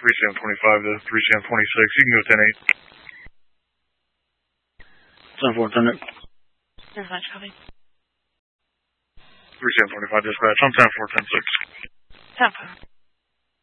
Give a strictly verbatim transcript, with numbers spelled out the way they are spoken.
three seven twenty-five to three seven twenty-six. You can go ten eight. ten four, ten eight. Dispatch, copy. three seven twenty-five dispatch. I'm ten four, ten six. ten four.